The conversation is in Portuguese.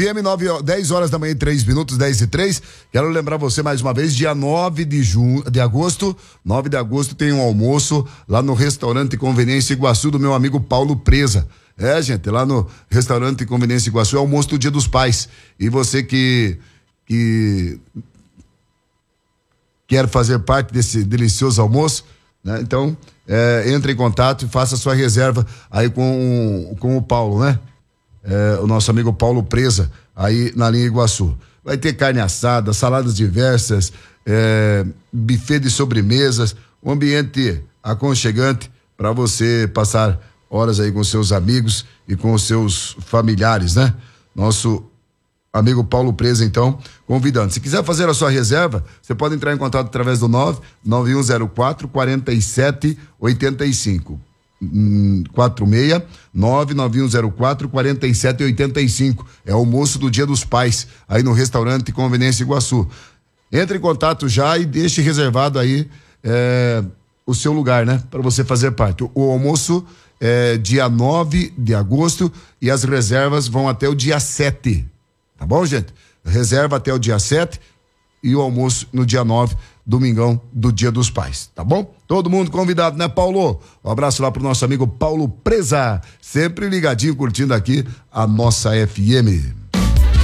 PM 10 horas da manhã, 3 minutos, 10:03. Quero lembrar você mais uma vez, dia 9 de agosto, 9 de agosto tem um almoço lá no restaurante Conveniência Iguaçu do meu amigo Paulo Preza. Gente, lá no restaurante Conveniência Iguaçu é o almoço do Dia dos Pais. E você que quer fazer parte desse delicioso almoço, né? Então, entre em contato e faça sua reserva aí com o Paulo, né? O nosso amigo Paulo Preza, aí na linha Iguaçu. Vai ter carne assada, saladas diversas, buffet de sobremesas, um ambiente aconchegante para você passar horas aí com seus amigos e com os seus familiares, né? Nosso amigo Paulo Preza, então, convidando. Se quiser fazer a sua reserva, você pode entrar em contato através do 99104-4785. 99104-4785. É o almoço do Dia dos Pais, aí no restaurante Conveniência Iguaçu. Entre em contato já e deixe reservado aí o seu lugar, né? Para você fazer parte. O almoço é dia 9 de agosto e as reservas vão até o dia 7. Tá bom, gente? Reserva até o dia 7 e o almoço no dia 9, domingão do Dia dos Pais, tá bom? Todo mundo convidado, né, Paulo? Um abraço lá pro nosso amigo Paulo Preza, sempre ligadinho, curtindo aqui a nossa FM.